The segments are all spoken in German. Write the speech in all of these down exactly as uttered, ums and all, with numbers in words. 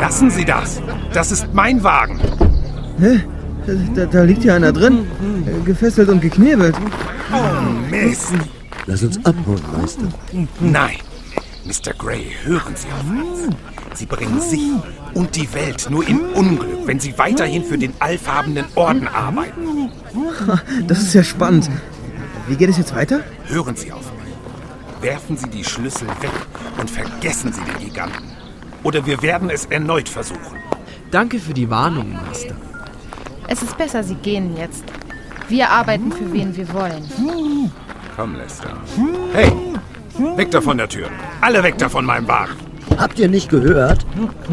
Lassen Sie das. Das ist mein Wagen. Hä? Da, da liegt ja einer drin. Gefesselt und geknebelt. Oh, Mist. Lass uns abhauen, Meister. Nein. Mister Grey, hören Sie auf uns. Sie bringen sich und die Welt nur in Unglück, wenn Sie weiterhin für den allfarbenen Orden arbeiten. Das ist ja spannend. Wie geht es jetzt weiter? Hören Sie auf mich. Werfen Sie die Schlüssel weg und vergessen Sie den Giganten. Oder wir werden es erneut versuchen. Danke für die Warnung, Master. Es ist besser, Sie gehen jetzt. Wir arbeiten für wen wir wollen. Komm, Lester. Hey, weg da von der Tür. Alle weg da von meinem Wagen. Habt ihr nicht gehört?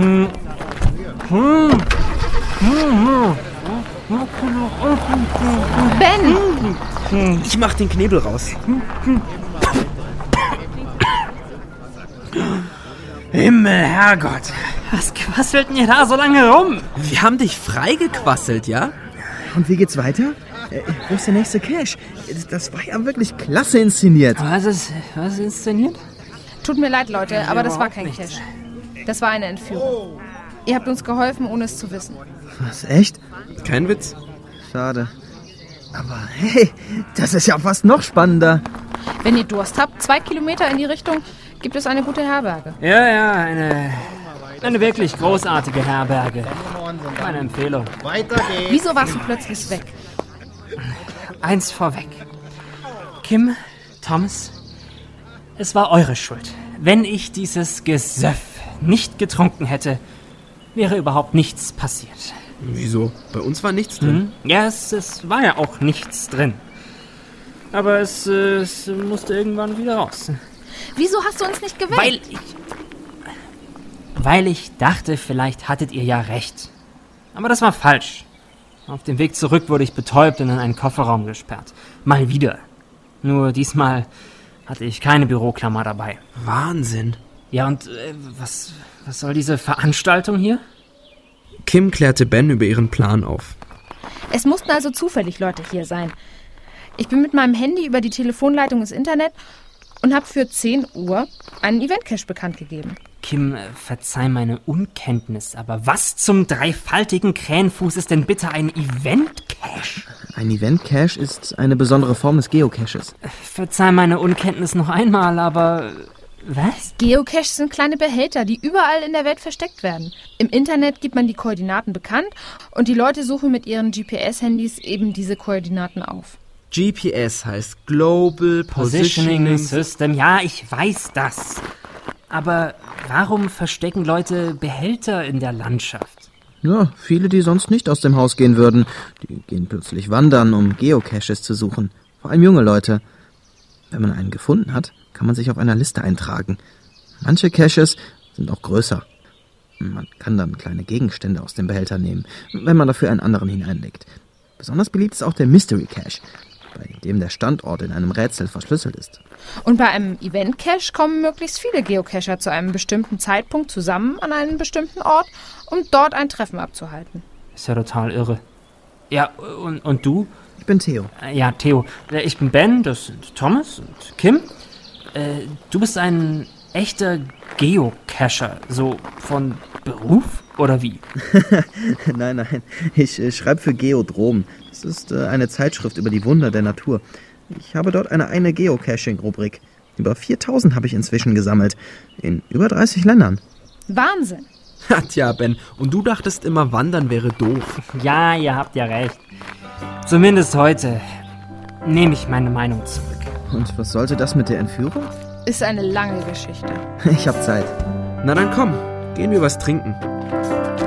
Ben! Ich mach den Knebel raus. Himmel, Herrgott. Was quasselt denn ihr da so lange rum? Wir haben dich freigequasselt, ja? Und wie geht's weiter? Äh, wo ist der nächste Cache? Das war ja wirklich klasse inszeniert. Was ist, was ist inszeniert? Tut mir leid, Leute, aber das war kein Nichts. Cache. Das war eine Entführung. Ihr habt uns geholfen, ohne es zu wissen. Was, echt? Kein Witz. Schade. Aber hey, das ist ja fast noch spannender. Wenn ihr Durst habt, zwei Kilometer in die Richtung, gibt es eine gute Herberge. Ja, ja, eine, eine wirklich großartige Herberge. Meine Empfehlung. Wieso warst du plötzlich weg? Eins vorweg. Kim, Thomas, es war eure Schuld. Wenn ich dieses Gesöff nicht getrunken hätte, wäre überhaupt nichts passiert. Wieso? Bei uns war nichts drin. Mhm. Ja, es, es war ja auch nichts drin. Aber es, äh, es musste irgendwann wieder raus. Wieso hast du uns nicht geweckt? Weil ich... Weil ich dachte, vielleicht hattet ihr ja recht. Aber das war falsch. Auf dem Weg zurück wurde ich betäubt und in einen Kofferraum gesperrt. Mal wieder. Nur diesmal hatte ich keine Büroklammer dabei. Wahnsinn. Ja, und äh, was, was soll diese Veranstaltung hier? Kim klärte Ben über ihren Plan auf. Es mussten also zufällig Leute hier sein. Ich bin mit meinem Handy über die Telefonleitung ins Internet und habe für zehn Uhr einen Event-Cache bekannt gegeben. Kim, äh, verzeih meine Unkenntnis, aber was zum dreifaltigen Krähenfuß ist denn bitte ein Event-Cache? Ein Event-Cache ist eine besondere Form des Geocaches. Verzeih meine Unkenntnis noch einmal, aber... Was? Geocaches sind kleine Behälter, die überall in der Welt versteckt werden. Im Internet gibt man die Koordinaten bekannt und die Leute suchen mit ihren G P S-Handys eben diese Koordinaten auf. G P S heißt Global Positioning, Positioning System. Ja, ich weiß das. Aber warum verstecken Leute Behälter in der Landschaft? Ja, viele, die sonst nicht aus dem Haus gehen würden, die gehen plötzlich wandern, um Geocaches zu suchen. Vor allem junge Leute. Wenn man einen gefunden hat, kann man sich auf einer Liste eintragen. Manche Caches sind auch größer. Man kann dann kleine Gegenstände aus dem Behälter nehmen, wenn man dafür einen anderen hineinlegt. Besonders beliebt ist auch der Mystery Cache, bei dem der Standort in einem Rätsel verschlüsselt ist. Und bei einem Event-Cache kommen möglichst viele Geocacher zu einem bestimmten Zeitpunkt zusammen an einen bestimmten Ort, um dort ein Treffen abzuhalten. Ist ja total irre. Ja, und, und du? Ich bin Theo. Ja, Theo. Ich bin Ben, das sind Thomas und Kim. Äh, du bist ein echter Geocacher, so von Beruf oder wie? Nein, nein, ich äh, schreibe für Geodrom. Das ist äh, eine Zeitschrift über die Wunder der Natur. Ich habe dort eine eigene Geocaching-Rubrik. Über viertausend habe ich inzwischen gesammelt. In über dreißig Ländern. Wahnsinn! Tja, Ben, und du dachtest immer, Wandern wäre doof. Ja, ihr habt ja recht. Zumindest heute nehme ich meine Meinung zurück. Und was sollte das mit der Entführung? Ist eine lange Geschichte. Ich hab Zeit. Na dann komm, gehen wir was trinken.